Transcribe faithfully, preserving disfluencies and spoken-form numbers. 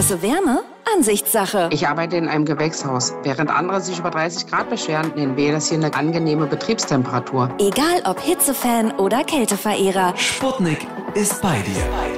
Heiße Wärme? Ansichtssache. Ich arbeite in einem Gewächshaus. Während andere sich über dreißig Grad beschweren, nennen wir das hier eine angenehme Betriebstemperatur. Egal ob Hitzefan oder Kälteverehrer. Sputnik ist bei dir.